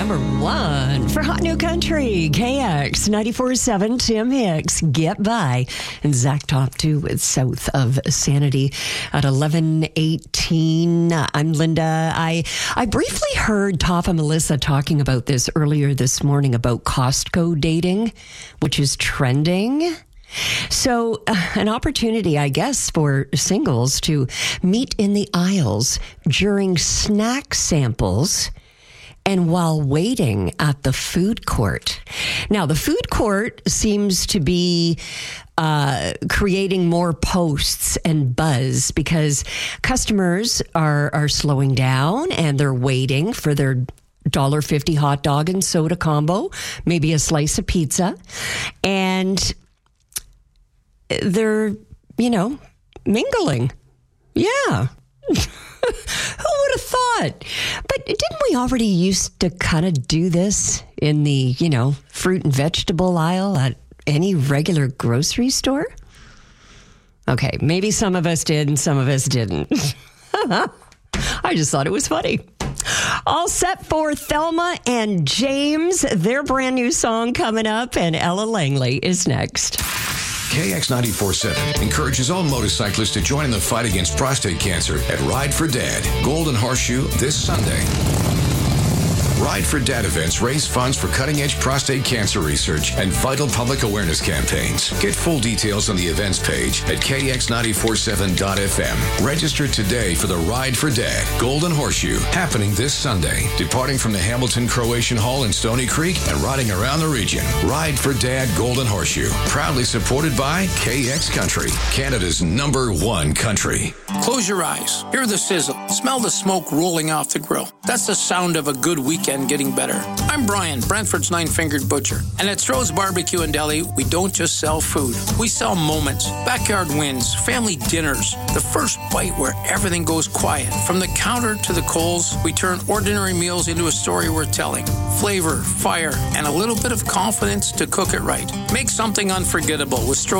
number one for Hot New Country, KX 94.7, Tim Hicks, Get By, and Zach Top 2 with South of Sanity at 11:18. I'm Linda. I briefly heard Top and Melissa talking about this earlier this morning about Costco dating, which is trending. So an opportunity, I guess, for singles to meet in the aisles during snack samples and while waiting at the food court. Now, the food court seems to be creating more posts and buzz because customers are slowing down and they're waiting for their $1.50 hot dog and soda combo, maybe a slice of pizza, and they're, mingling. Yeah. Who would have thought? But didn't we already used to kind of do this in the, fruit and vegetable aisle at any regular grocery store? Okay, maybe some of us did and some of us didn't. I just thought it was funny. All set for Thelma and James, their brand new song coming up, and Ella Langley is next. KX 94.7 encourages all motorcyclists to join in the fight against prostate cancer at Ride for Dad, Golden Horseshoe, this Sunday. Ride for Dad events raise funds for cutting-edge prostate cancer research and vital public awareness campaigns. Get full details on the events page at kx947.fm. Register today for the Ride for Dad, Golden Horseshoe, happening this Sunday, departing from the Hamilton Croatian Hall in Stony Creek and riding around the region. Ride for Dad, Golden Horseshoe, proudly supported by KX Country, Canada's #1 country. Close your eyes. Hear the sizzle. Smell the smoke rolling off the grill. That's the sound of a good weekend getting better. I'm Brian, Brantford's Nine-Fingered Butcher. And at Stroh's Barbecue and Deli, we don't just sell food. We sell moments, backyard wins, family dinners, the first bite where everything goes quiet. From the counter to the coals, we turn ordinary meals into a story worth telling. Flavor, fire, and a little bit of confidence to cook it right. Make something unforgettable with Stroh's